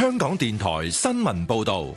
香港電台新聞報道。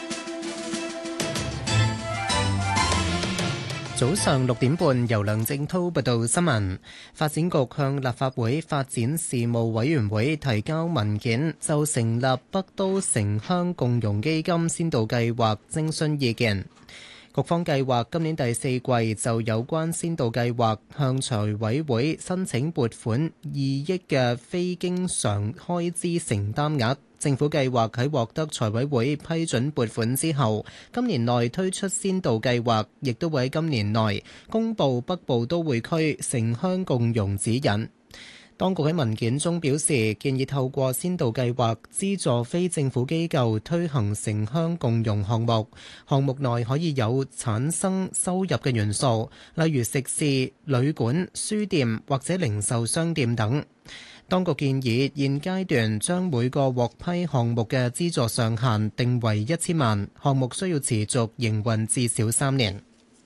早上6點半，由梁正濤報道新聞。發展局向立法會發展事務委員會提交文件，就成立北都城鄉共融基金先導計劃徵詢意見。局方計劃今年第4季就有關先導計劃向財委會申請撥款2億嘅非經常開支承擔額。政府計劃喺獲得財委會批准撥款之後，今年內推出先導計劃，亦都會喺今年內公布北部都會區城鄉共融指引。當局喺文件中表示，建議透過先導計劃資助非政府機構推行城鄉共融項目，項目內可以有產生收入嘅元素，例如食肆、旅館、書店或者零售商店等。當局建議現階段將每個獲批項目嘅資助上限定為1000萬，項目需要持續營運至少3年。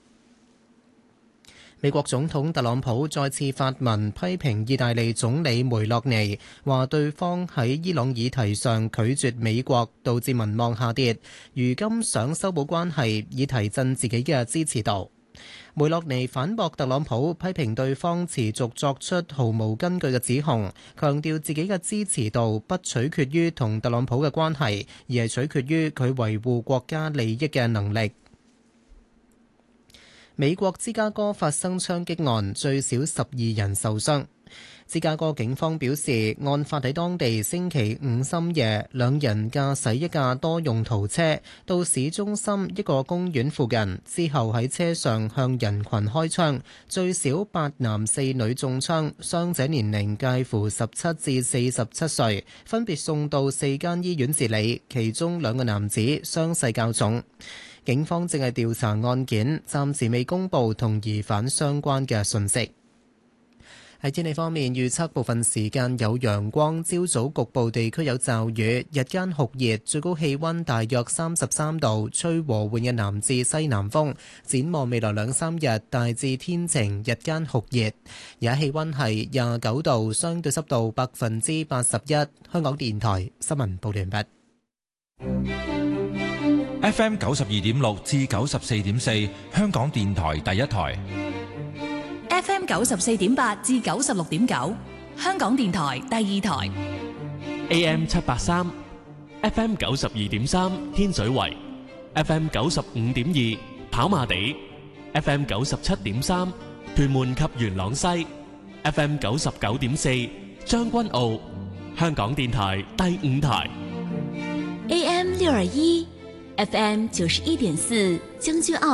美國總統特朗普再次發文批評意大利總理梅洛尼，話對方喺伊朗議題上拒絕美國，導致民望下跌，如今想修補關係以提振自己嘅支持度。梅洛尼反駁特朗普批評對方持續作出毫無根據嘅指控，強調自己嘅支持度不取決於同特朗普嘅關係，而係取決於佢維護國家利益嘅能力。美國芝加哥發生槍擊案，最少12人受傷。芝加哥警方表示，案發喺當地星期五深夜，兩人駕駛一架多用途車到市中心一個公園附近，之後喺車上向人群開槍，最少8男4女中槍，傷者年齡介乎17至47歲，分別送到4間醫院治理，其中2個男子傷勢較重。警方正係調查案件，暫時未公布同疑犯相關嘅訊息。喺天氣方面，預測部分時間有陽光，朝早局部地區有驟雨，日間酷熱，最高氣溫大約33度，吹和緩嘅南至西南風。展望未來2-3日，大致天晴，日間酷熱。而家氣溫係29度，相對濕度81%。香港電台新聞報道完畢。 FM 92.6至94.4，香港電台第一台。 FM 94.8至96.9，香港電台第二台。 AM 783 FM 92.3，天水圍 FM 95.2，跑馬地 FM 97.3，屯門及元朗西 FM 99.4，將軍澳，香港電台第五台。 AM 621 FM 91.4，將軍澳